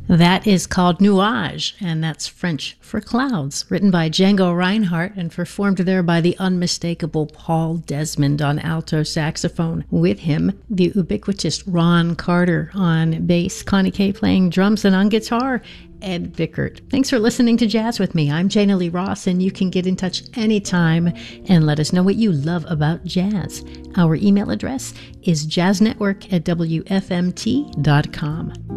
That is called Nuage, and that's French for clouds, written by Django Reinhardt and performed there by the unmistakable Paul Desmond on alto saxophone. With him, the ubiquitous Ron Carter on bass, Connie Kay playing drums, and on guitar, Ed Vickert. Thanks for listening to Jazz with me. I'm Jana Lee Ross, and you can get in touch anytime and let us know what you love about jazz. Our email address is jazznetwork@wfmt.com.